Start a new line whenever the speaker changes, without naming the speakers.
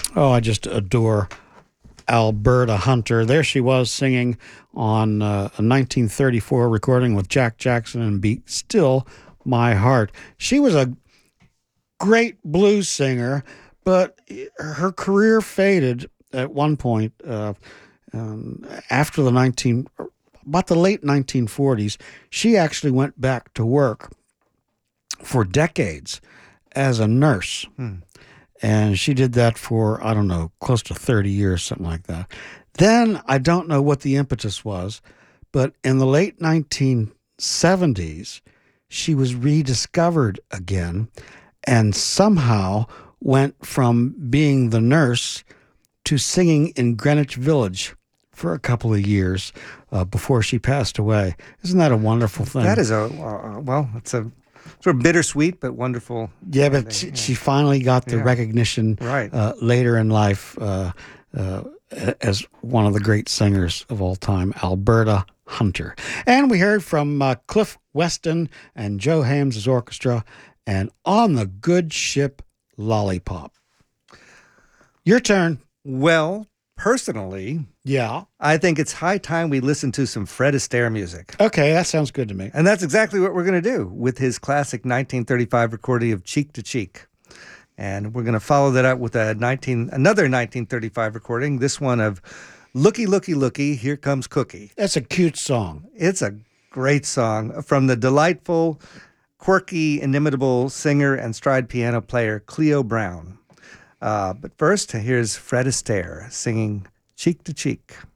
Oh, I just adore Alberta Hunter. There she was singing on a 1934 recording with Jack Jackson and Be Still My Heart. She was a great blues singer, but her career faded at one point after about the late 1940s. She actually went back to work for decades as a nurse. And she did that for, I don't know, close to 30 years, something like that. Then I don't know what the impetus was, but in the late 1970s, she was rediscovered again and somehow went from being the nurse to singing in Greenwich Village for a couple of years before she passed away. Isn't that a wonderful thing?
That is it's a sort of bittersweet but wonderful.
Yeah, but she finally got the recognition
right.
Later in life as one of the great singers of all time, Alberta Hunter. And we heard from Cliff Weston and Joe Ham's orchestra and On the Good Ship Lollipop. Your turn.
Well, personally,
yeah,
I think it's high time we listen to some Fred Astaire music.
Okay, that sounds good to me.
And that's exactly what we're going to do with his classic 1935 recording of Cheek to Cheek. And we're going to follow that up with another 1935 recording, this one of Looky, Looky, Looky, Here Comes Cookie.
That's a cute song.
It's a great song from the delightful, quirky, inimitable singer and stride piano player Cleo Brown. But first, here's Fred Astaire singing Cheek to Cheek.